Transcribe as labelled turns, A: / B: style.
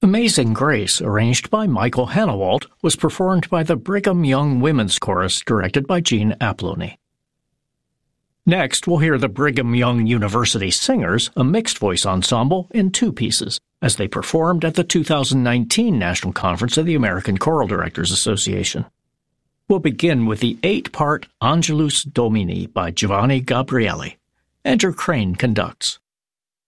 A: Amazing Grace, arranged by Michael Hannawalt, was performed by the Brigham Young Women's Chorus, directed by Gene Apolloni. Next, we'll hear the Brigham Young University Singers, a mixed-voice ensemble, in two pieces, as they performed at the 2019 National Conference of the American Choral Directors Association. We'll begin with the 8-part Angelus Domini by Giovanni Gabrieli. Andrew Crane conducts.